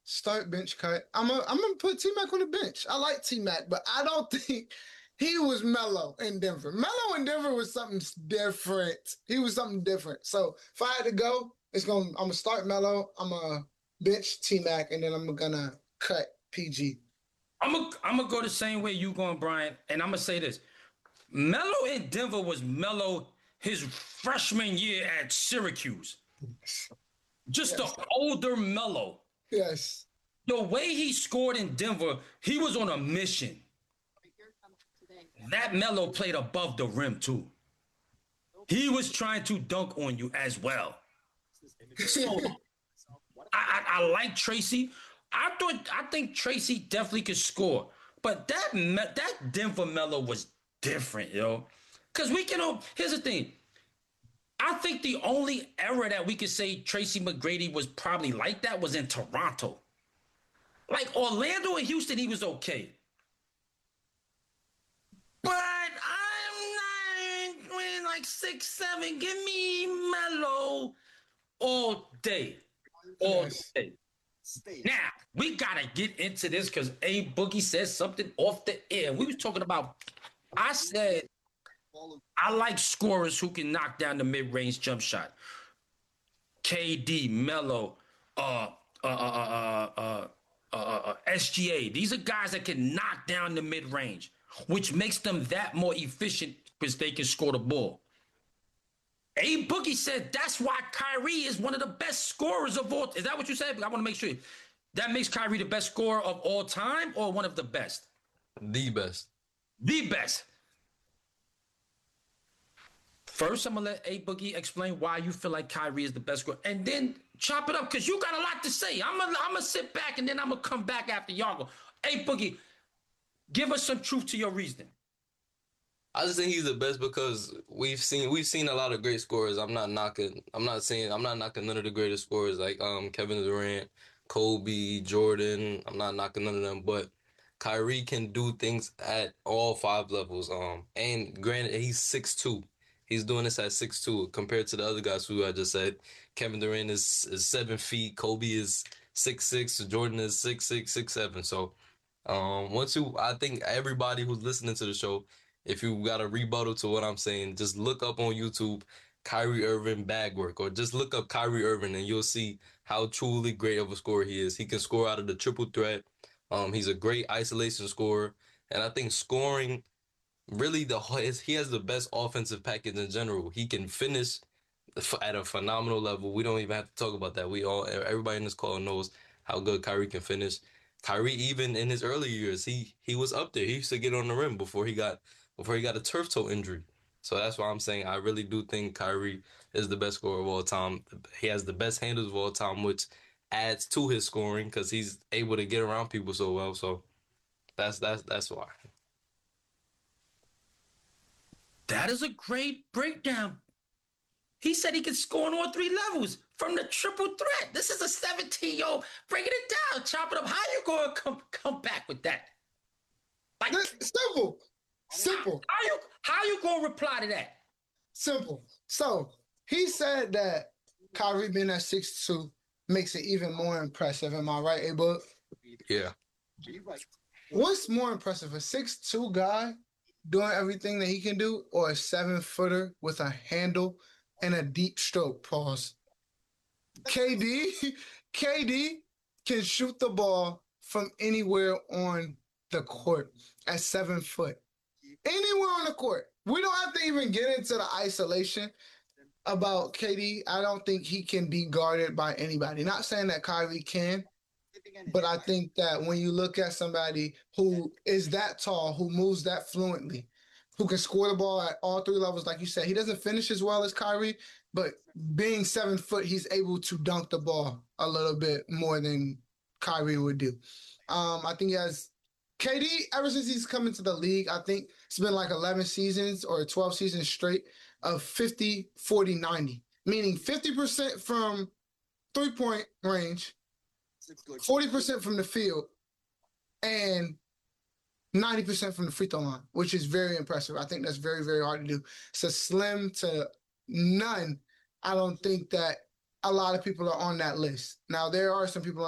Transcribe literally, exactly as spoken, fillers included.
start, bench, cut. I'm a, I'm gonna put T Mac on the bench. I like T Mac, but I don't think he was Melo in Denver. Melo in Denver was something different. He was something different. So if I had to go, it's gonna I'm gonna start Melo. I'm gonna bench T Mac, and then I'm gonna cut P G. I'm gonna I'm gonna go the same way you going, Brian, and I'm gonna say this: Melo in Denver was Melo his freshman year at Syracuse. Just Yes. the older Melo. Yes. The way he scored in Denver, he was on a mission. That Melo played above the rim too. He was trying to dunk on you as well. So I, I, I like Tracy. I thought I think Tracy definitely could score, but that that Denver Melo was different, yo. Because we can. Here's the thing. I think the only era that we could say Tracy McGrady was probably like that was in Toronto. Like Orlando and Houston, he was okay. But I'm not winning like six, seven. Give me Melo all day. All Yes. day. Now, we gotta get into this because A Boogie said something off the air. We was talking about, I said, I like scorers who can knock down the mid-range jump shot. K D, Melo, uh, uh, uh, uh, uh, uh, uh, S G A. These are guys that can knock down the mid-range, which makes them that more efficient because they can score the ball. A Boogie said that's why Kyrie is one of the best scorers of all. Is that what you said? I want to make sure. That makes Kyrie the best scorer of all time or one of the best? The best. The best. First, I'm going to let A Boogie explain why you feel like Kyrie is the best scorer. And then chop it up because you got a lot to say. I'm going I'm to sit back and then I'm going to come back after y'all go. A Boogie, give us some truth to your reasoning. I just think he's the best because we've seen we've seen a lot of great scorers. I'm not knocking. I'm not saying I'm not knocking none of the greatest scorers like um Kevin Durant, Kobe, Jordan. I'm not knocking none of them, but Kyrie can do things at all five levels. Um, and granted, he's six two. He's doing this at six two compared to the other guys who I just said. Kevin Durant is, is seven feet. Kobe is six six. Jordan is six six, six seven. So, um, once you, I think everybody who's listening to the show, if you got a rebuttal to what I'm saying, just look up on YouTube Kyrie Irving bag work, or just look up Kyrie Irving and you'll see how truly great of a scorer he is. He can score out of the triple threat. Um, he's a great isolation scorer, and I think scoring really the he has the best offensive package in general. He can finish at a phenomenal level. We don't even have to talk about that. We all everybody in this call knows how good Kyrie can finish. Kyrie, even in his early years, he he was up there. He used to get on the rim before he got before he got a turf toe injury. So that's why I'm saying I really do think Kyrie is the best scorer of all time. He has the best handles of all time, which adds to his scoring because he's able to get around people so well. So that's that's that's why. That is a great breakdown. He said he could score on all three levels from the triple threat. This is a seventeen-year-old breaking it down, chop it up. How you going to come come back with that? Like simple, simple. How, how you how you going to reply to that? Simple. So he said that Kyrie being at six two makes it even more impressive. Am I right, A-Book? Yeah. What's more impressive, a six two guy doing everything that he can do, or a seven-footer with a handle and a deep stroke? Pause. K D, K D can shoot the ball from anywhere on the court at seven foot. Anywhere on the court. We don't have to even get into the isolation about K D. I don't think he can be guarded by anybody. Not saying that Kyrie can, but I think that when you look at somebody who is that tall, who moves that fluently, who can score the ball at all three levels, like you said, he doesn't finish as well as Kyrie, but being seven foot, he's able to dunk the ball a little bit more than Kyrie would do. Um, I think he has K D, ever since he's come into the league, I think it's been like eleven seasons or twelve seasons straight of fifty, forty, ninety, meaning fifty percent from three-point range, forty percent from the field, and ninety percent from the free throw line, which is very impressive. I think that's very, very hard to do. So slim to none. I don't think that a lot of people are on that list. Now, there are some people